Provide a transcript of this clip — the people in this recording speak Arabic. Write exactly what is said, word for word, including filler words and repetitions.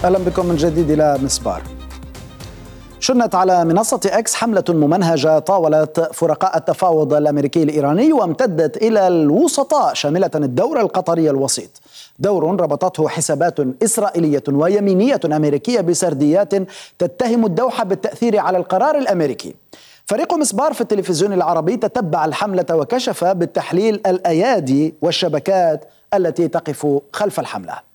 أهلا بكم من جديد إلى مسبار. شنت على منصة إكس حملة ممنهجة طاولت فرقاء التفاوض الأمريكي الإيراني وامتدت إلى الوسطاء شاملة الدور القطري الوسيط، دور ربطته حسابات إسرائيلية ويمينية أمريكية بسرديات تتهم الدوحة بالتأثير على القرار الأمريكي. فريق مسبار في التلفزيون العربي تتبع الحملة وكشف بالتحليل الأيادي والشبكات التي تقف خلف الحملة.